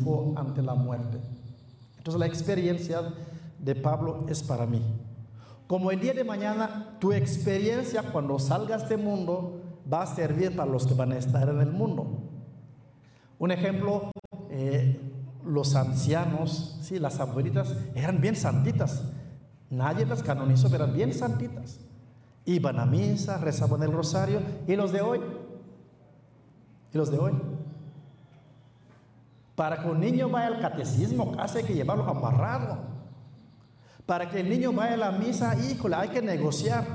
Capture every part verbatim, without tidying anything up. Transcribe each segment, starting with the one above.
participó ante la muerte. Entonces la experiencia de Pablo es para mí. Como el día de mañana, tu experiencia cuando salgas de este mundo va a servir para los que van a estar en el mundo. Un ejemplo, eh, los ancianos, sí, las abuelitas eran bien santitas. Nadie las canonizó, pero eran bien santitas. Iban a misa, rezaban el rosario. ¿Y los de hoy? ¿Y los de hoy? Para que un niño vaya al catecismo, casi hay que llevarlo amarrado. Para que el niño vaya a la misa, híjole, hay que negociar.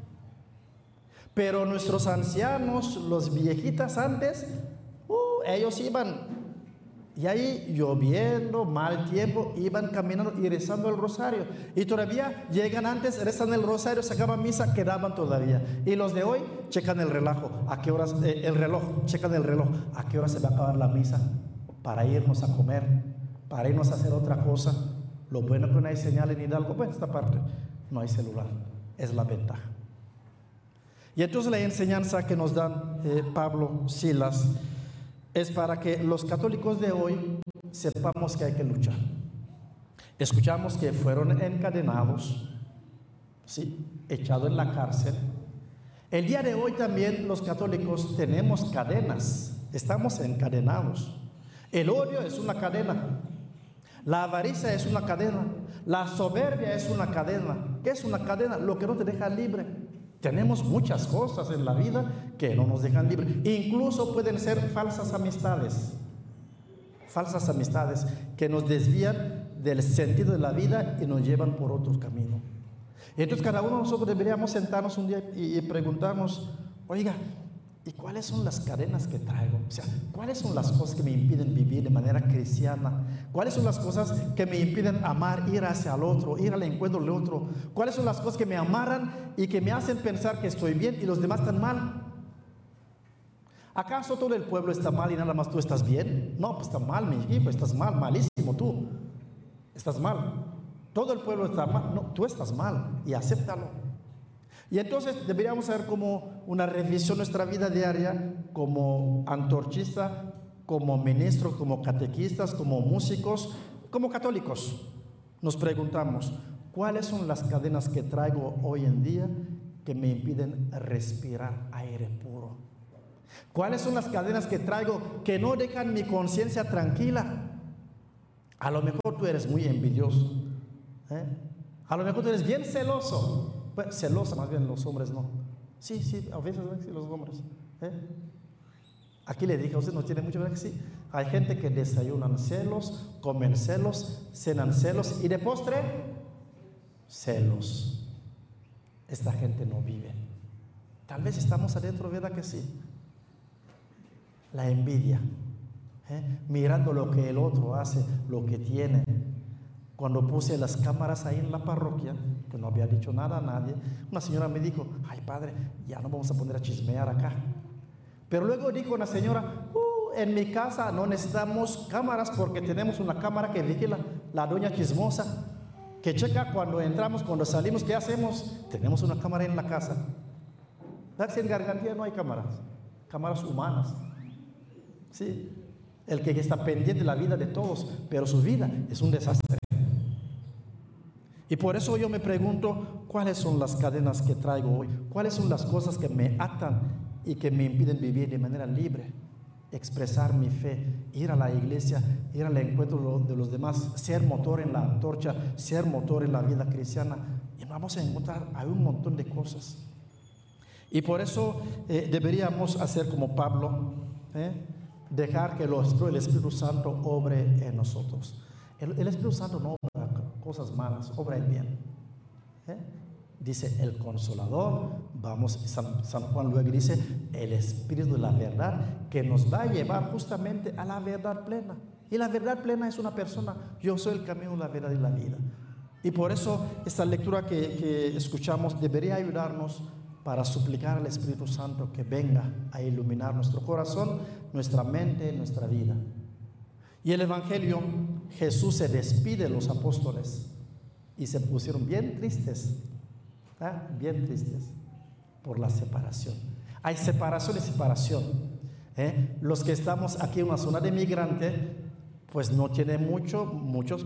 Pero nuestros ancianos, los viejitas antes, uh, ellos iban, y ahí lloviendo, mal tiempo, iban caminando y rezando el rosario. Y todavía llegan antes, rezan el rosario, sacaban misa, quedaban todavía. Y los de hoy checan el reloj, ¿a qué horas? Eh, el reloj, checan el reloj, ¿a qué hora se va a acabar la misa? Para irnos a comer, para irnos a hacer otra cosa. Lo bueno que no hay señal en Hidalgo, pues esta parte no hay celular, es la ventaja. Y entonces la enseñanza que nos dan eh, Pablo, Silas, es para que los católicos de hoy sepamos que hay que luchar. Escuchamos que fueron encadenados, ¿sí?, echados en la cárcel. El día de hoy también los católicos tenemos cadenas, estamos encadenados. El odio es una cadena, la avaricia es una cadena, la soberbia es una cadena. ¿Qué es una cadena? Lo que no te deja libre. Tenemos muchas cosas en la vida que no nos dejan libre. Incluso pueden ser falsas amistades. Falsas amistades que nos desvían del sentido de la vida y nos llevan por otro camino. Entonces cada uno de nosotros deberíamos sentarnos un día y, y preguntarnos, oiga, ¿y cuáles son las cadenas que traigo? O sea, ¿cuáles son las cosas que me impiden vivir de manera cristiana? ¿Cuáles son las cosas que me impiden amar, ir hacia el otro, ir al encuentro del otro? ¿Cuáles son las cosas que me amarran y que me hacen pensar que estoy bien y los demás están mal? ¿Acaso todo el pueblo está mal y nada más tú estás bien? No, pues está mal, mi hijo, estás mal, malísimo tú. Estás mal. Todo el pueblo está mal, no, tú estás mal y acéptalo. Y entonces deberíamos hacer como una revisión de nuestra vida diaria, como antorchista, como ministros, como catequistas, como músicos, como católicos. Nos preguntamos, ¿cuáles son las cadenas que traigo hoy en día que me impiden respirar aire puro? ¿Cuáles son las cadenas que traigo que no dejan mi conciencia tranquila? A lo mejor tú eres muy envidioso, ¿eh? A lo mejor tú eres bien celoso. Pues, celosa más bien, los hombres no. Sí, sí, a veces ¿ven? Sí, los hombres, ¿eh? Aquí le dije, usted no tiene mucho, ¿verdad que sí? Hay gente que desayunan celos, comen celos, cenan celos y de postre, celos. Esta gente no vive. Tal vez estamos adentro, ¿verdad que sí? La envidia, ¿eh? Mirando lo que el otro hace, lo que tiene. Cuando puse las cámaras ahí en la parroquia, que no había dicho nada a nadie, una señora me dijo, ay padre, ya no vamos a poner a chismear acá. Pero luego dijo una señora, uh, en mi casa no necesitamos cámaras porque tenemos una cámara que vigila, la doña chismosa, que checa cuando entramos, cuando salimos, ¿qué hacemos? Tenemos una cámara en la casa. ¿Verdad que en Gargantilla no hay cámaras? Cámaras humanas. Sí, el que está pendiente de la vida de todos, pero su vida es un desastre. Y por eso yo me pregunto, ¿cuáles son las cadenas que traigo hoy? ¿Cuáles son las cosas que me atan y que me impiden vivir de manera libre? Expresar mi fe, ir a la iglesia, ir al encuentro de los demás, ser motor en la antorcha, ser motor en la vida cristiana. Y vamos a encontrar, hay un montón de cosas. Y por eso eh, deberíamos hacer como Pablo, ¿eh? Dejar que el Espíritu Santo obre en nosotros. El, el Espíritu Santo no obra cosas malas, obra el bien. ¿Eh? Dice el Consolador, vamos, San, San Juan luego dice, el Espíritu de la verdad que nos va a llevar justamente a la verdad plena. Y la verdad plena es una persona. Yo soy el camino, la verdad y la vida. Y por eso esta lectura que, que escuchamos debería ayudarnos para suplicar al Espíritu Santo que venga a iluminar nuestro corazón, nuestra mente, nuestra vida. Y el Evangelio, Jesús se despide de los apóstoles y se pusieron bien tristes, ¿eh? bien tristes por la separación. Hay separación y separación. ¿eh? Los que estamos aquí en una zona de migrante, pues no tiene mucho, muchos